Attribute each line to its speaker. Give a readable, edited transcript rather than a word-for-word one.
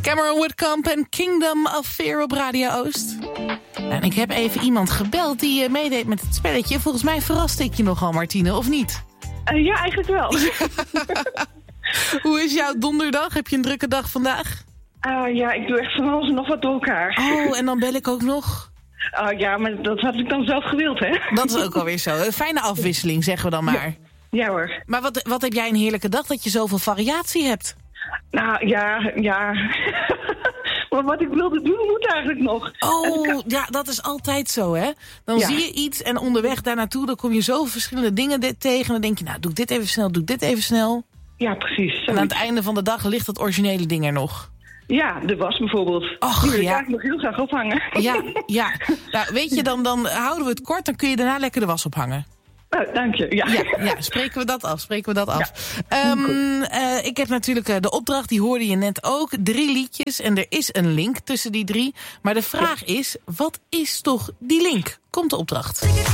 Speaker 1: Cameron Woodkamp en Kingdom of Fear op Radio Oost. En ik heb even iemand gebeld die meedeed met het spelletje. Volgens mij verraste ik je nogal, Martine, of niet?
Speaker 2: Ja, eigenlijk wel.
Speaker 1: Hoe is jouw donderdag? Heb je een drukke dag vandaag?
Speaker 2: Ja, ik doe echt van alles en nog wat door elkaar.
Speaker 1: Oh, en dan bel ik ook nog?
Speaker 2: Ja, maar dat had ik dan zelf gewild, hè?
Speaker 1: Dat is ook alweer zo. Een fijne afwisseling, zeggen we dan maar.
Speaker 2: Ja hoor.
Speaker 1: Maar wat heb jij een heerlijke dag dat je zoveel variatie hebt?
Speaker 2: Nou, ja. Maar wat ik wilde doen, moet eigenlijk nog.
Speaker 1: Oh, ja, dat is altijd zo, hè? Dan zie je iets en onderweg daar naartoe, dan kom je zoveel verschillende dingen tegen. Dan denk je, nou, doe ik dit even snel, doe ik dit even snel.
Speaker 2: Ja, precies.
Speaker 1: En aan het einde van de dag ligt het originele ding er nog.
Speaker 2: Ja, de was bijvoorbeeld.
Speaker 1: Och,
Speaker 2: die wil ik
Speaker 1: ja.
Speaker 2: eigenlijk nog heel graag ophangen.
Speaker 1: Ja. Nou, weet je, dan houden we het kort, dan kun je daarna lekker de was ophangen.
Speaker 2: Oh, dank je.
Speaker 1: Ja, spreken we dat af. Ja. Ik heb natuurlijk de opdracht, die hoorde je net ook. 3 liedjes en er is een link tussen die 3. Maar de vraag is, wat is toch die link? Komt de opdracht.